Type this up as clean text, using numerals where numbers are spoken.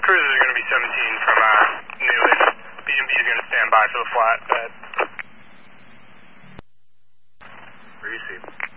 Cruiser is going to be 17 from Newland. BMB is going to stand by for the flat bed. Receive.